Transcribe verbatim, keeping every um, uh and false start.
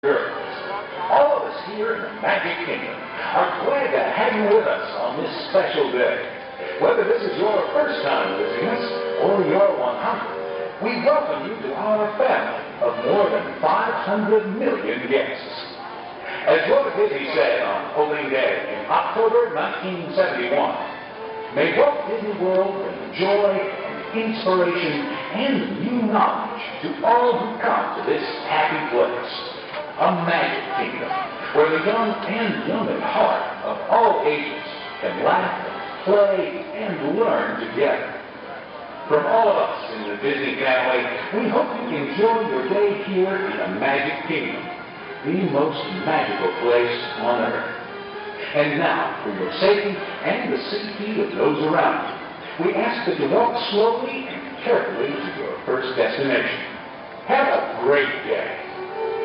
girls. All of us here in the Magic Kingdom are glad to have you with us on this special day. Whether this is your first time visiting us or your one hundredth, we welcome you to our family of more than five hundred million guests. As Walt Disney said on opening day in October nineteen seventy-one, may Walt Disney World bring joy and inspiration and new knowledge to all who come to this happy place. A magic kingdom where the young and young at heart of all ages can laugh, play, and learn together. From all of us in the Disney family, we hope you enjoy your day here in the Magic Kingdom, the most magical place on earth. And now, for your safety and the safety of those around you, we ask that you walk slowly and carefully to your first destination. Have a great day.